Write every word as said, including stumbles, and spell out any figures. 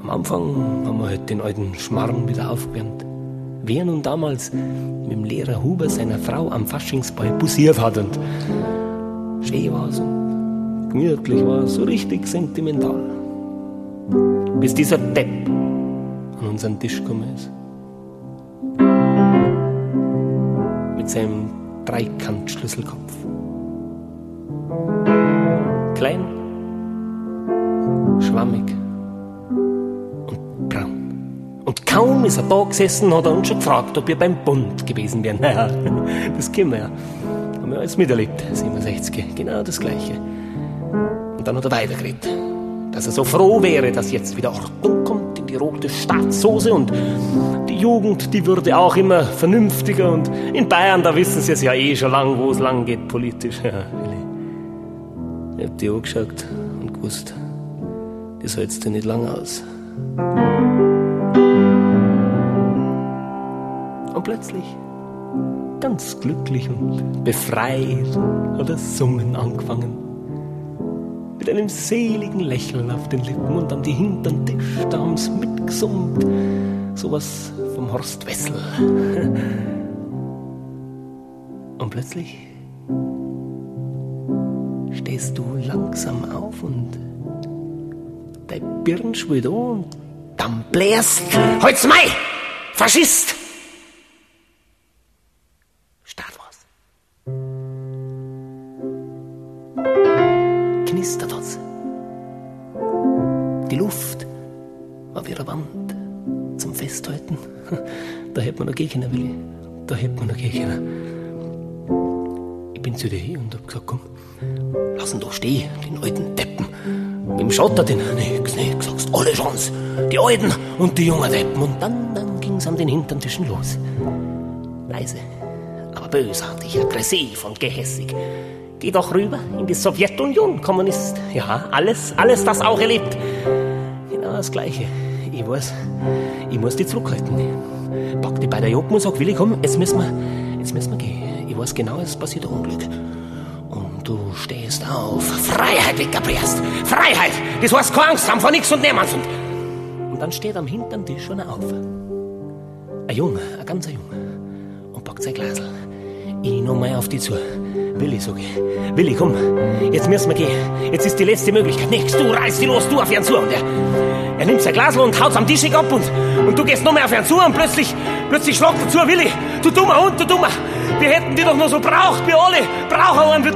Am Anfang haben wir halt den alten Schmarrn wieder aufgewärmt. Wer nun damals mit dem Lehrer Huber seiner Frau am Faschingsball bussiert hat und schön war's und gemütlich war, so richtig sentimental. Bis dieser Depp an unseren Tisch gekommen ist. Mit seinem Dreikant-Schlüsselkopf. Klein, schwammig und braun. Und kaum ist er da gesessen, hat er uns schon gefragt, ob wir beim Bund gewesen wären. Naja, das kennen wir ja. Haben wir alles miterlebt, siebenundsechzig, genau das Gleiche. Und dann hat er weitergeredet, dass er so froh wäre, dass jetzt wieder Ordnung kommt in die rote Staatssoße und die Jugend, die würde auch immer vernünftiger und in Bayern, da wissen sie es ja eh schon lang, wo es lang geht politisch. Ja, ich hab die angeschaut und gewusst, das hältst du nicht lang aus. Und plötzlich, ganz glücklich und befreit, hat er Summen angefangen. Mit einem seligen Lächeln auf den Lippen und an die hintern Tisch, da haben's mitgesummt. Sowas vom Horst Wessel. Und plötzlich stehst du langsam auf und dein Birn schwillt an und dann blärst. Halt's mei! Faschist! Start was. Knistert hat's. Die Luft war wie eine Wand zum Festhalten. Da hätte man noch gehen können, Willi. Da hätte man noch gehen können. Ich bin zu dir hin und hab gesagt, komm, lass ihn doch stehen, den alten Deppen. Mit dem Schotter, den, nix, nix, sagst, alle Chance. Die Alten und die jungen Deppen. Und dann, dann ging's an den hinteren Tischen los. Leise, aber bösartig, aggressiv und gehässig. Geh doch rüber in die Sowjetunion, Kommunist. Ja, alles, alles das auch erlebt. Genau das Gleiche. Ich weiß, ich muss die zurückhalten. Pack die bei der Joppen und sag, Willi, komm, jetzt müssen wir, jetzt müssen wir gehen. Ich weiß genau, es passiert ein Unglück. Und du stehst auf. Freiheit weggepresst. Freiheit! Das heißt keine Angst haben vor nichts und niemandem. Und, und dann steht am hinteren Tisch schon auf. Ein Junge, ein ganzer Junge. Und packt sein Glasl. Ich noch mal auf die zu. Willi, sag ich. Willi, komm, jetzt müssen wir gehen. Jetzt ist die letzte Möglichkeit. Nix, du reißt die los, du auf ihn zu. Und er, er nimmt sein Glasl und haut's am Tisch ab und, und du gehst noch mehr auf ihn zu und plötzlich, plötzlich schlagt er zu. Willi, du dummer Hund, du dummer. Wir hätten die doch nur so braucht, wir alle. Brauchen einen wie